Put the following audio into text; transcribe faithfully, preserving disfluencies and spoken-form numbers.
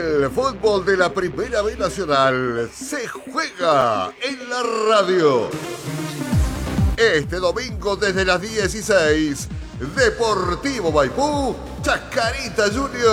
El fútbol de la Primera B Nacional se juega en la radio. Este domingo desde las dieciséis, Deportivo Maipú, Chacarita Junior.